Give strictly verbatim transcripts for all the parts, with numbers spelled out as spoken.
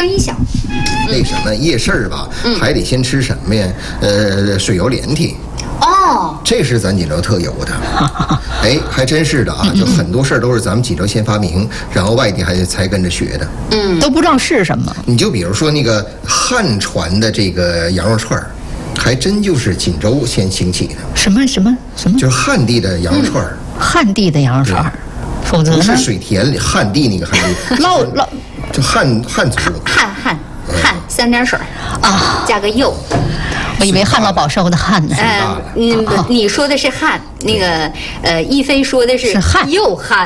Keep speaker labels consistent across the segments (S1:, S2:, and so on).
S1: 声音小。
S2: 那什么夜市儿吧，还得先吃什么呀？呃，水油连体。
S1: 哦，
S2: 这是咱锦州特有的。哎，还真是的啊，就很多事儿都是咱们锦州先发明，然后外地还才跟着学的。
S3: 嗯，都不知道是什么。
S2: 你就比如说那个汉传的这个羊肉串儿，还真就是锦州先兴起的。
S3: 什么什么什么？
S2: 就是汉地的羊肉串儿。
S3: 汉地的羊肉串儿，否则呢？
S2: 不是水田里汉地那个汉地，
S3: 捞捞，
S2: 就汉汉族。
S1: 汉汉汉三点水啊，加个又。
S3: 我以为汉老保寿的汉呢。
S1: 嗯，你你说的是汉，那个呃，一飞说的是
S3: 汉
S1: 又汉，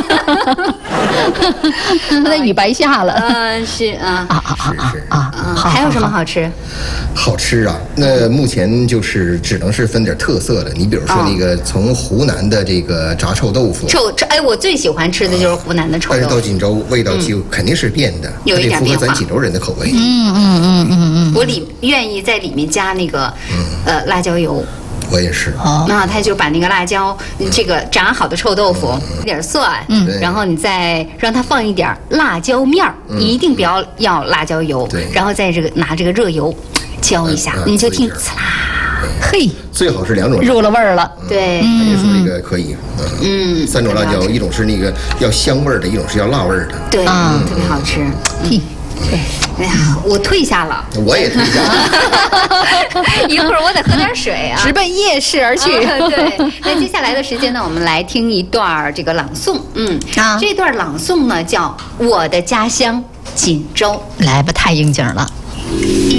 S3: 那雨白下了。
S1: 嗯，是啊
S3: 啊啊啊啊啊！
S1: 还有什么好吃？
S2: 好吃啊！那目前就是只能是分点特色的。你比如说那个从湖南的这个炸臭豆腐，
S1: 臭臭哎，我最喜欢吃的就是湖南的臭豆腐。
S2: 但是到锦州味道就肯定是变的，
S1: 有一点
S2: 符合咱锦州人的口味。
S3: 嗯嗯嗯嗯嗯，
S1: 我里愿意在里面加那个呃辣椒油。
S2: 我也是。
S3: 哦，
S1: 那他就把那个辣椒，这个炸好的臭豆腐，一点蒜，嗯，然后你再让它放一点辣椒面儿，一定不要要辣椒油，
S2: 对，
S1: 然后再这个拿这个热油浇一下，你就听呲啦，
S3: 嘿，
S2: 最好是两种
S3: 入了味儿了。
S1: 对，
S2: 他就说这个可以，嗯，三种辣椒，一种是那个要香味儿的，一种是要辣味儿的，
S1: 对，特别好吃。
S3: 嘿。
S1: 对，哎呀，我退下了，
S2: 我也退下了。
S1: 一会儿我得喝点水啊，
S3: 直奔夜市而去。
S1: 啊、对，那接下来的时间呢，我们来听一段这个朗诵。嗯，啊，这段朗诵呢叫《我的家乡锦州》。
S3: 来吧，太应景了。